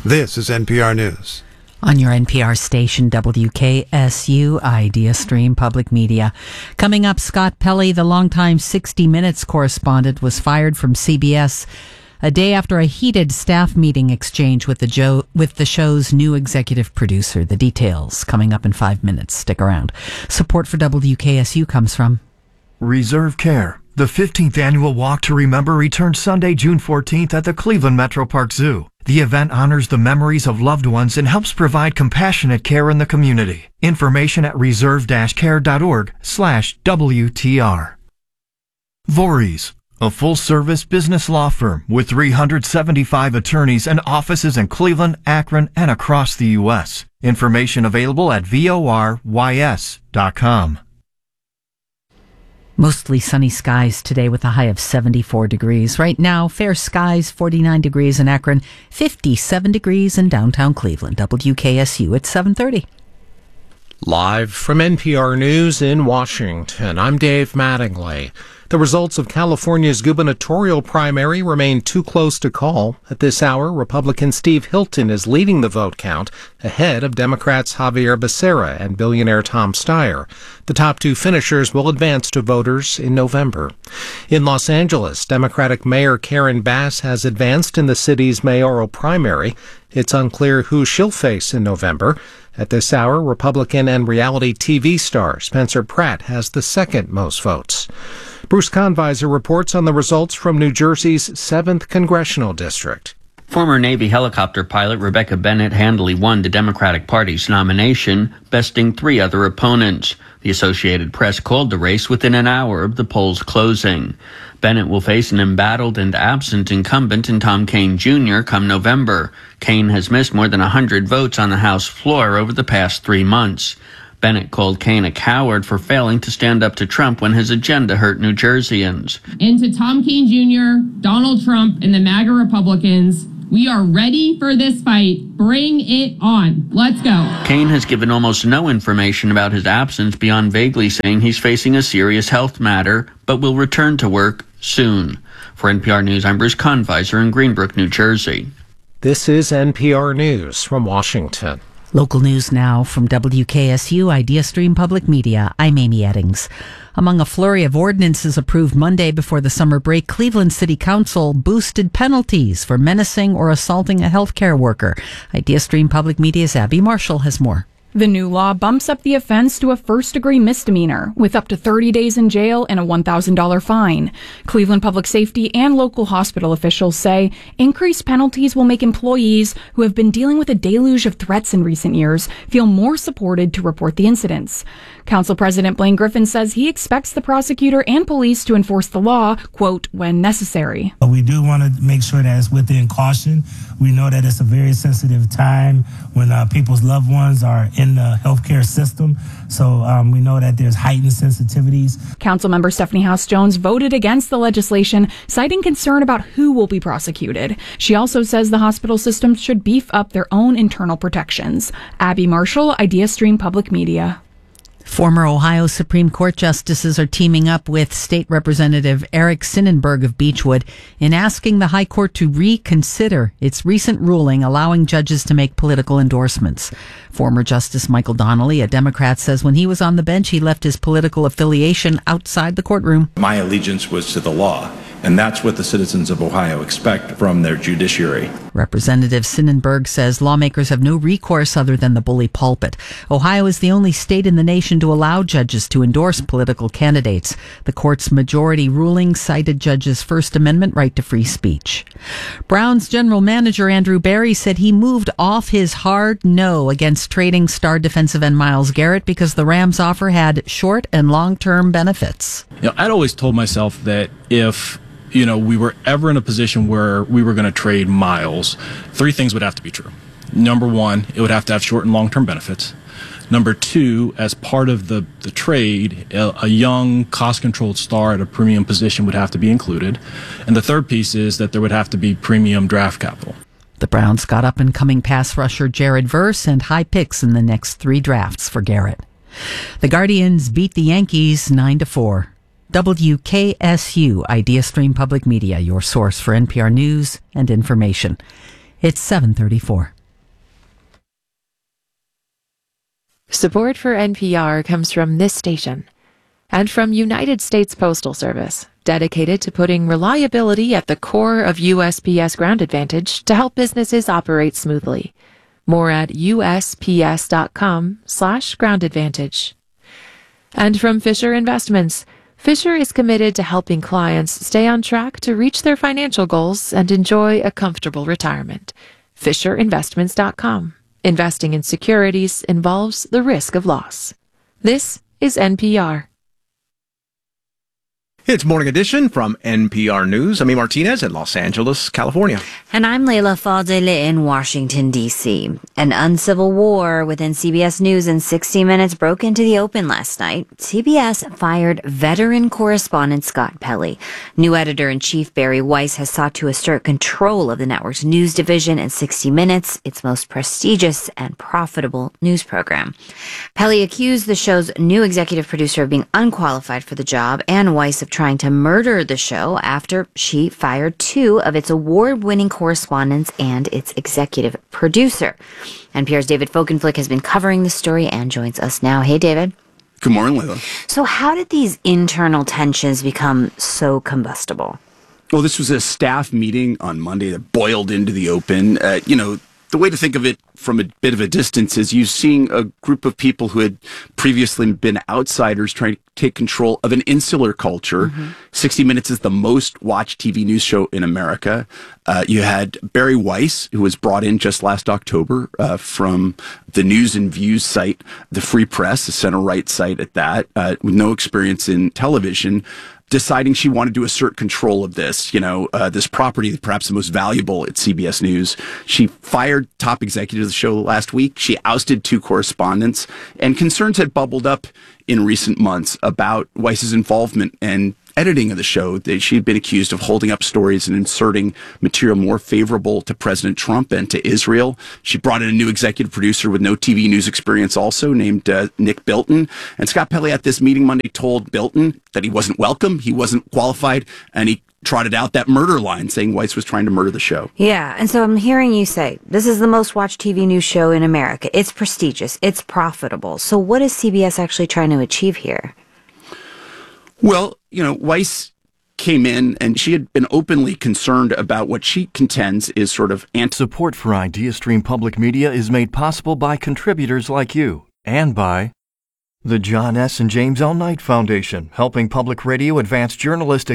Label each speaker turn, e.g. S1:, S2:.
S1: This is NPR News.
S2: On your NPR station, WKSU, Idea Stream Public Media. Coming up, Scott Pelley, the longtime 60 Minutes correspondent, was fired from CBS a day after a heated staff meeting exchange with the show's new executive producer. The details coming up in 5 minutes. Stick around. Support for WKSU comes from
S3: Reserve Care. The 15th annual Walk to Remember returns Sunday, June 14th at the Cleveland Metro Park Zoo. The event honors the memories of loved ones and helps provide compassionate care in the community. Information at reserve-care.org/WTR. Voorhees, a full-service business law firm with 375 attorneys and offices in Cleveland, Akron, and across the U.S. Information available at vorys.com.
S2: Mostly sunny skies today with a high of 74 degrees. Right now, fair skies, 49 degrees in Akron, 57 degrees in downtown Cleveland. WKSU at 7:30.
S4: Live from NPR News in Washington, I'm Dave Mattingly. The results of California's gubernatorial primary remain too close to call. At this hour, Republican Steve Hilton is leading the vote count, ahead of Democrats Javier Becerra and billionaire Tom Steyer. The top two finishers will advance to voters in November. In Los Angeles, Democratic Mayor Karen Bass has advanced in the city's mayoral primary. It's unclear who she'll face in November. At this hour, Republican and reality TV star Spencer Pratt has the second most votes. Bruce Conviser reports on the results from New Jersey's 7th Congressional District.
S5: Former Navy helicopter pilot Rebecca Bennett handily won the Democratic Party's nomination, besting three other opponents. The Associated Press called the race within an hour of the polls closing. Bennett will face an embattled and absent incumbent in Tom Kean Jr. come November. Kean has missed more than 100 votes on the House floor over the past 3 months. Bennett called Kean a coward for failing to stand up to Trump when his agenda hurt New Jerseyans.
S6: And to Tom Kean Jr., Donald Trump, and the MAGA Republicans, we are ready for this fight. Bring it on. Let's go.
S5: Kean has given almost no information about his absence beyond vaguely saying he's facing a serious health matter, but will return to work soon. For NPR News, I'm Bruce Conviser in Greenbrook, New Jersey.
S4: This is NPR News from Washington.
S2: Local news now from WKSU Idea Stream Public Media. I'm Amy Eddings. Among a flurry of ordinances approved Monday before the summer break, Cleveland City Council boosted penalties for menacing or assaulting a healthcare worker. Idea Stream Public Media's Abby Marshall has more.
S7: The new law bumps up the offense to a first-degree misdemeanor with up to 30 days in jail and a $1,000 fine. Cleveland Public Safety and local hospital officials say increased penalties will make employees who have been dealing with a deluge of threats in recent years feel more supported to report the incidents. Council President Blaine Griffin says he expects the prosecutor and police to enforce the law, quote, when necessary.
S8: We do want to make sure that it's within caution. We know that it's a very sensitive time when people's loved ones are in the healthcare system. So we know that there's heightened sensitivities.
S7: Councilmember Stephanie House-Jones voted against the legislation, citing concern about who will be prosecuted. She also says the hospital systems should beef up their own internal protections. Abby Marshall, Idea Stream Public Media.
S2: Former Ohio Supreme Court justices are teaming up with State Representative Eric Sonnenberg of Beechwood in asking the High Court to reconsider its recent ruling allowing judges to make political endorsements. Former Justice Michael Donnelly, a Democrat, says when he was on the bench, he left his political affiliation outside the courtroom.
S9: My allegiance was to the law, and that's what the citizens of Ohio expect from their judiciary.
S2: Representative Sonnenberg says lawmakers have no recourse other than the bully pulpit. Ohio is the only state in the nation to allow judges to endorse political candidates. The court's majority ruling cited judges' First Amendment right to free speech. Browns general manager Andrew Barry said he moved off his hard no against trading star defensive end Myles Garrett because the Rams' offer had short and long-term benefits.
S10: I'd always told myself that if we were ever in a position where we were going to trade Myles, three things would have to be true. Number one, it would have to have short and long-term benefits. Number two, as part of the trade, a young, cost-controlled star at a premium position would have to be included. And the third piece is that there would have to be premium draft capital.
S2: The Browns got up-and-coming pass rusher Jared Verse and high picks in the next three drafts for Garrett. The Guardians beat the Yankees 9-4. WKSU, Idea Stream Public Media, your source for NPR news and information. It's 7:34.
S1: Support for NPR comes from this station and from United States Postal Service, dedicated to putting reliability at the core of USPS Ground Advantage to help businesses operate smoothly. More at usps.com/Ground Advantage. And from Fisher Investments, Fisher is committed to helping clients stay on track to reach their financial goals and enjoy a comfortable retirement. FisherInvestments.com. Investing in securities involves the risk of loss. This is NPR.
S11: It's Morning Edition from NPR News. I'm E. Martinez in Los Angeles, California.
S12: And I'm Leila Fadeli in Washington, D.C. An uncivil war within CBS News and 60 Minutes broke into the open last night. CBS fired veteran correspondent Scott Pelley. New editor-in-chief Barry Weiss has sought to assert control of the network's news division and 60 Minutes, its most prestigious and profitable news program. Pelley accused the show's new executive producer of being unqualified for the job, and Weiss of trying to murder the show after she fired two of its award-winning correspondents and its executive producer. NPR's David Folkenflik has been covering the story and joins us now. Hey, David.
S13: Good morning, Leila.
S12: So how did these internal tensions become so combustible?
S13: Well, this was a staff meeting on Monday that boiled into the open. The way to think of it from a bit of a distance is you seeing a group of people who had previously been outsiders trying to take control of an insular culture. 60 Minutes is the most watched TV news show in America. You had Barry Weiss, who was brought in just last October from the News and Views site, the Free Press, the center-right site at that, with no experience in television, deciding she wanted to assert control of this, this property, perhaps the most valuable at CBS News. She fired top executives of the show last week. She ousted two correspondents, and concerns had bubbled up in recent months about Weiss's involvement and editing of the show. She had been accused of holding up stories and inserting material more favorable to President Trump and to Israel. She brought in a new executive producer with no TV news experience also, named Nick Bilton. And Scott Pelley at this meeting Monday told Bilton that he wasn't welcome, he wasn't qualified, and he trotted out that murder line, saying Weiss was trying to murder the show.
S12: Yeah, and so I'm hearing you say, this is the most watched TV news show in America. It's prestigious. It's profitable. So what is CBS actually trying to achieve here?
S13: Well, Weiss came in and she had been openly concerned about what she contends is sort of
S3: Support for IdeaStream Public Media is made possible by contributors like you and by the John S. and James L. Knight Foundation, helping public radio advance journalistic